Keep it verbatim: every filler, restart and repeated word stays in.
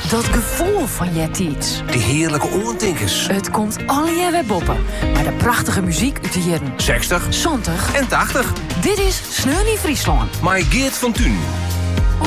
Dat gevoel van Jettiets. Die heerlijke oortinkers. Het komt alle weer boppen. Maar de prachtige muziek uit de jaren zestig zeventig en tachtig. Dit is Sneeuw in Friesland. Maar Geert van Thun.